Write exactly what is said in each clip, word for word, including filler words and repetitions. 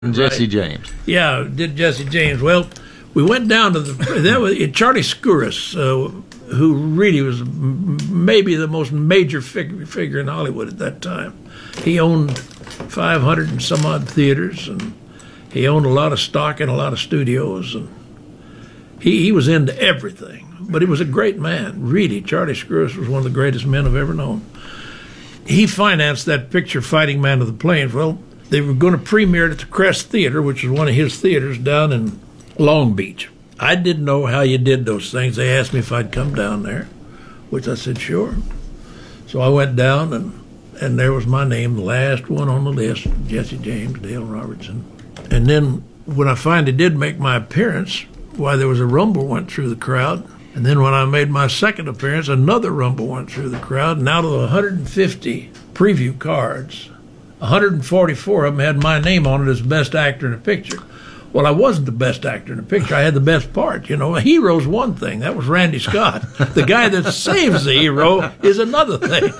Jesse James. Yeah, did Jesse James. Well, we went down to the that was Charlie Skouras, uh, who really was maybe the most major fig- figure in Hollywood at that time. He owned five hundred and some odd theaters, and he owned a lot of stock in a lot of studios, and he, he was into everything. But he was a great man, really. Charlie Skouras was one of the greatest men I've ever known. He financed that picture, Fighting Man of the Plains. Well, they were going to premiere it at the Crest Theater, which is one of his theaters down in Long Beach. I didn't know how you did those things. They asked me if I'd come down there, which I said, sure. So I went down, and, and there was my name, the last one on the list, Jesse James, Dale Robertson. And then when I finally did make my appearance, why, there was a rumble went through the crowd. And then when I made my second appearance, another rumble went through the crowd. And out of the one hundred fifty preview cards, one hundred forty-four of them had my name on it as best actor in a picture. Well, I wasn't the best actor in the picture. I had the best part. You know, a hero's one thing. That was Randy Scott. The guy that saves the hero is another thing,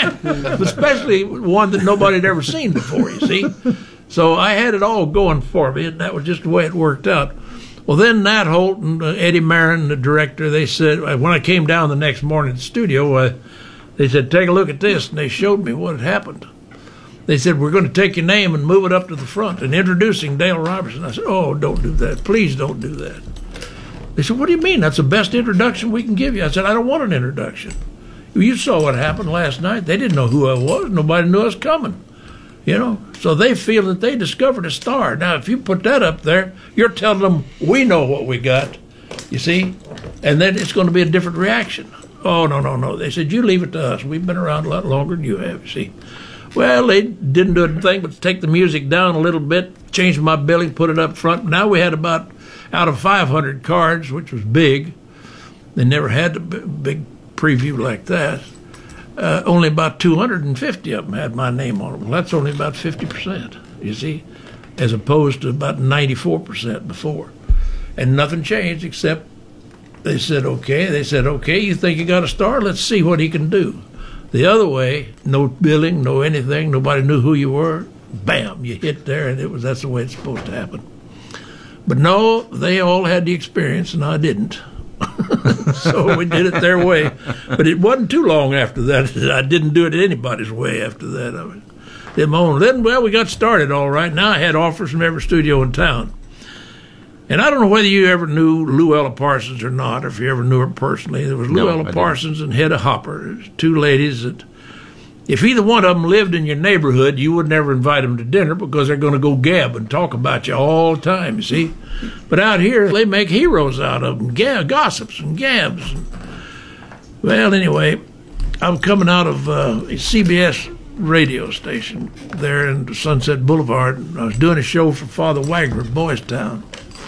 especially one that nobody had ever seen before, you see. So I had it all going for me, and that was just the way it worked out. Well, then Nat Holt and uh, Eddie Marin, the director, they said, when I came down the next morning to the studio, uh, they said, take a look at this, and they showed me what had happened. They said, we're going to take your name and move it up to the front and introducing Dale Robertson. I said, oh, don't do that. Please don't do that. They said, what do you mean? That's the best introduction we can give you. I said, I don't want an introduction. You saw what happened last night. They didn't know who I was. Nobody knew I was coming. You know, so they feel that they discovered a star. Now, if you put that up there, you're telling them, we know what we got, you see, and then it's going to be a different reaction. Oh, no, no, no. They said, you leave it to us. We've been around a lot longer than you have, you see. Well, they didn't do a thing but take the music down a little bit, change my billing, put it up front. Now we had about, out of five hundred cards, which was big, they never had a big preview like that. Uh, only about two hundred fifty of them had my name on them. Well, that's only about fifty percent, you see, as opposed to about ninety-four percent before. And nothing changed except they said, okay, they said, okay, you think you got a star? Let's see what he can do. The other way, no billing, no anything, nobody knew who you were. Bam, you hit there, and it was that's the way it's supposed to happen. But no, they all had the experience, and I didn't. So we did it their way. But it wasn't too long after that. I didn't do it anybody's way after that. I mean, did my own. Then, well, we got started all right. Now I had offers from every studio in town. And I don't know whether you ever knew Luella Parsons or not, or if you ever knew her personally. There was no, Luella Parsons and Hedda Hopper, two ladies that, if either one of them lived in your neighborhood, you would never invite them to dinner because they're going to go gab and talk about you all the time, you see. But out here, they make heroes out of them, gab, gossips and gabs. Well, anyway, I'm coming out of uh, a C B S radio station there in Sunset Boulevard. And I was doing a show for Father Wagner of Boys Town.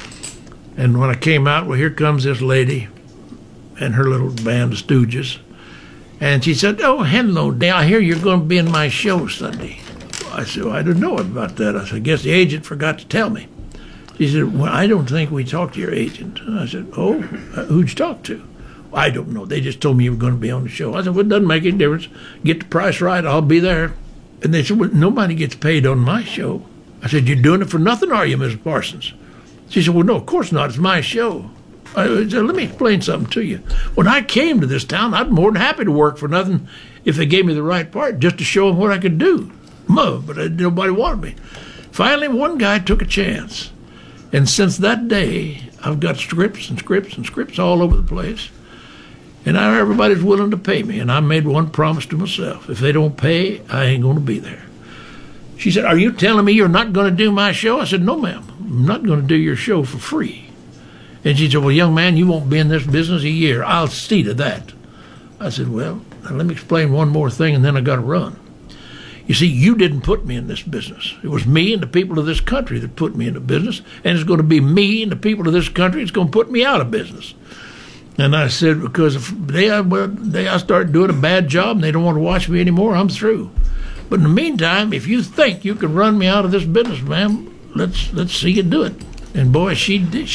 And when I came out, well, here comes this lady and her little band of stooges. And she said, oh, hello, Dale, I hear you're going to be in my show Sunday. I said, well, I didn't know about that. I said, I guess the agent forgot to tell me. She said, well, I don't think we talked to your agent. And I said, oh, who'd you talk to? Well, I don't know. They just told me you were going to be on the show. I said, well, it doesn't make any difference. Get the price right, I'll be there. And they said, well, nobody gets paid on my show. I said, you're doing it for nothing, are you, Miss Parsons? She said, well, no, of course not. It's my show. I said, let me explain something to you. When I came to this town, I'd be more than happy to work for nothing if they gave me the right part, just to show them what I could do. But nobody wanted me. Finally, one guy took a chance. And since that day, I've got scripts and scripts and scripts all over the place. And now everybody's willing to pay me. And I made one promise to myself. If they don't pay, I ain't going to be there. She said, are you telling me you're not going to do my show? I said, no, ma'am. I'm not going to do your show for free. And she said, well, young man, you won't be in this business a year. I'll see to that. I said, well, now let me explain one more thing, and then I got to run. You see, you didn't put me in this business. It was me and the people of this country that put me in the business, and it's going to be me and the people of this country that's going to put me out of business. And I said, because if they, well, they, I start doing a bad job and they don't want to watch me anymore, I'm through. But in the meantime, if you think you can run me out of this business, ma'am, let's let's see you do it. And boy, she did, she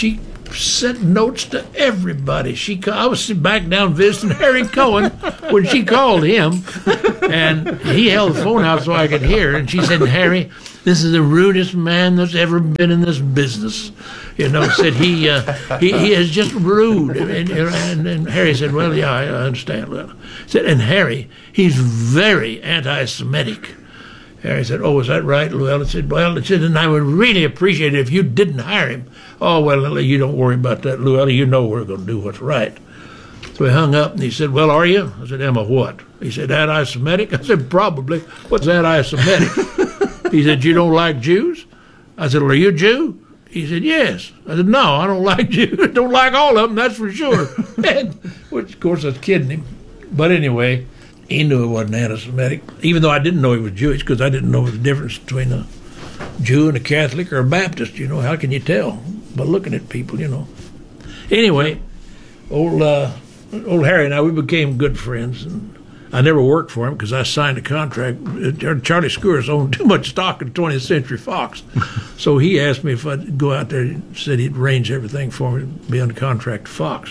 sent notes to everybody. She, I was back down visiting Harry Cohen when she called him, and he held the phone out so I could hear. And she said, "Harry, this is the rudest man that's ever been in this business." You know, said he uh, he, he is just rude. And, and, and Harry said, "Well, yeah, I understand." Well, said, and Harry, he's very anti-Semitic. Harry said, "Oh, is that right, Llewellyn?" I said, "Well," it said, "and I would really appreciate it if you didn't hire him." "Oh, well, you don't worry about that, Llewellyn. You know we're going to do what's right." So he hung up, and he said, "Well, are you?" I said, "Am I what?" He said, "Anti-Semitic?" I said, "Probably. What's anti-Semitic?" He said, "You don't like Jews?" I said, "Well, are you a Jew?" He said, "Yes." I said, "No, I don't like Jews. Don't like all of them, that's for sure." And, which, of course, I was kidding him. But anyway, he knew it wasn't anti-Semitic, even though I didn't know he was Jewish, because I didn't know the difference between a Jew and a Catholic or a Baptist. You know, how can you tell by looking at people, you know? Anyway, old uh, old Harry and I, we became good friends. And I never worked for him because I signed a contract. Charlie Skouras owned too much stock in twentieth Century Fox. So he asked me if I'd go out there. He said he'd arrange everything for me to be under contract to Fox.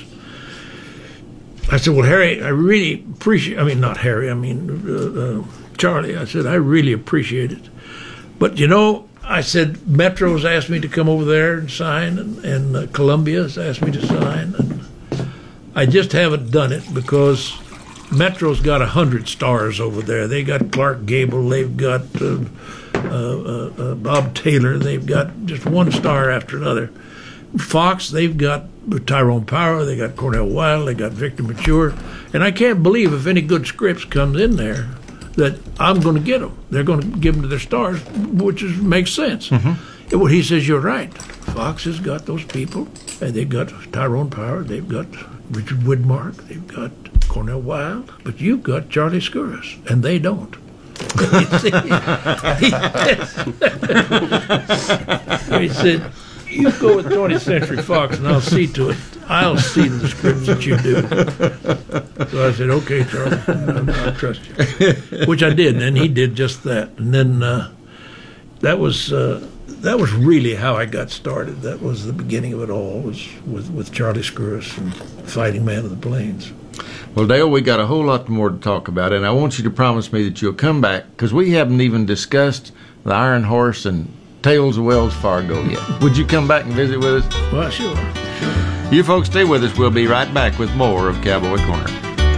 I said, "Well, Harry, I really appreciate, I mean, not Harry, I mean, uh, uh, Charlie." I said, "I really appreciate it. But, you know," I said, "Metro's asked me to come over there and sign, and, and uh, Columbia's asked me to sign. And I just haven't done it because Metro's got a hundred stars over there. They got Clark Gable, they've got uh, uh, uh, uh, Bob Taylor, they've got just one star after another. Fox, they've got Tyrone Power, they got Cornel Wilde, they got Victor Mature, and I can't believe if any good scripts comes in there that I'm going to get them. They're going to give them to their stars, which is, makes sense." Mm-hmm. Well, he says, "You're right. Fox has got those people, and they've got Tyrone Power, they've got Richard Widmark, they've got Cornel Wilde, but you've got Charlie Skouras, and they don't." He said, "You go with twentieth Century Fox, and I'll see to it. I'll see to the scripts that you do." So I said, "Okay, Charlie, I'll, I'll trust you," which I did, and he did just that. And then uh, that was uh, that was really how I got started. That was the beginning of it all, was with, with Charlie Skouras and Fighting Man of the Plains. Well, Dale, we got a whole lot more to talk about, and I want you to promise me that you'll come back, because we haven't even discussed the Iron Horse and Tales of Wells Fargo yet. Would you come back and visit with us? Well, sure, sure. You folks stay with us. We'll be right back with more of Cowboy Corner.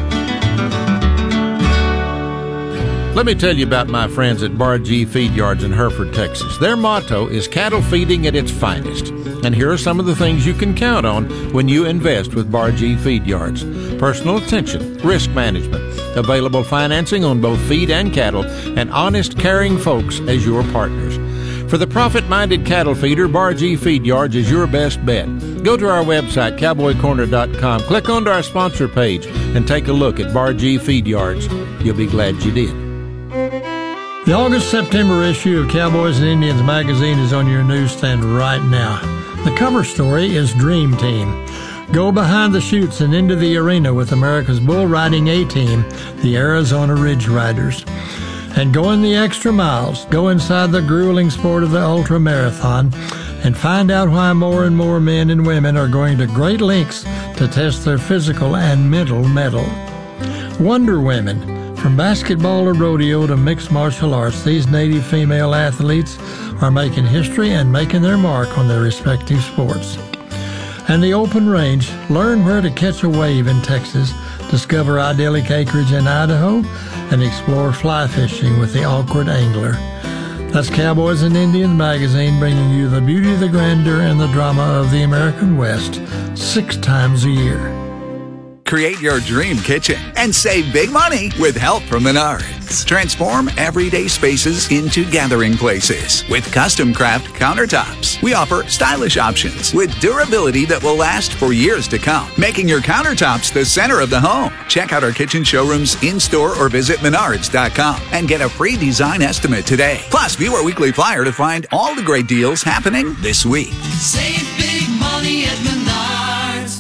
Let me tell you about my friends at Bar G Feed Yards in Hereford, Texas. Their motto is cattle feeding at its finest. And here are some of the things you can count on when you invest with Bar G Feed Yards. Personal attention, risk management, available financing on both feed and cattle, and honest, caring folks as your partners. For the profit-minded cattle feeder, Bar G Feed Yards is your best bet. Go to our website, cowboy corner dot com, click onto our sponsor page, and take a look at Bar G Feed Yards. You'll be glad you did. The August-September issue of Cowboys and Indians magazine is on your newsstand right now. The cover story is Dream Team. Go behind the chutes and into the arena with America's bull riding A-team, the Arizona Ridge Riders. And go in the extra miles, go inside the grueling sport of the ultra marathon, and find out why more and more men and women are going to great lengths to test their physical and mental mettle. Wonder Women. From basketball to rodeo to mixed martial arts, these Native female athletes are making history and making their mark on their respective sports. And the Open Range. Learn where to catch a wave in Texas, discover idyllic acreage in Idaho, and explore fly fishing with the Awkward Angler. That's Cowboys and Indians magazine, bringing you the beauty, the grandeur, and the drama of the American West six times a year. Create your dream kitchen and save big money with help from Menards. Transform everyday spaces into gathering places with custom craft countertops. We offer stylish options with durability that will last for years to come, making your countertops the center of the home. Check out our kitchen showrooms in-store or visit menards dot com and get a free design estimate today. Plus, view our weekly flyer to find all the great deals happening this week. Save big money at Menards.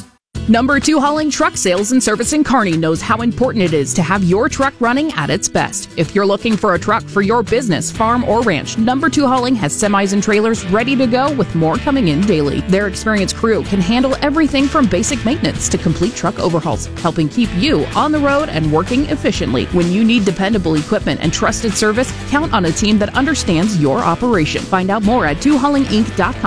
Number two Hauling Truck Sales and Service in Kearney knows how important it is to have your truck running at its best. If you're looking for a truck for your business, farm, or ranch, Number two Hauling has semis and trailers ready to go with more coming in daily. Their experienced crew can handle everything from basic maintenance to complete truck overhauls, helping keep you on the road and working efficiently. When you need dependable equipment and trusted service, count on a team that understands your operation. Find out more at two hauling inc dot com.